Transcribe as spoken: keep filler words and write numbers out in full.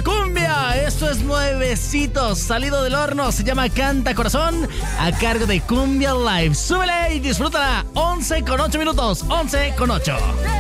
otra cumbia. Esto es nuevecito, salido del horno. Se llama Canta Corazón, a cargo de Cumbia Live. Súbele y disfrútala. once con ocho minutos. once con ocho.